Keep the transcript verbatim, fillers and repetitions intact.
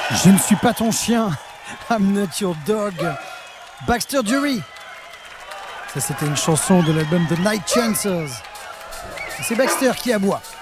Je ne suis pas ton chien. I'm not your dog. Baxter Dury. Ça, c'était une chanson de l'album The Night Chancers. C'est Baxter qui aboie.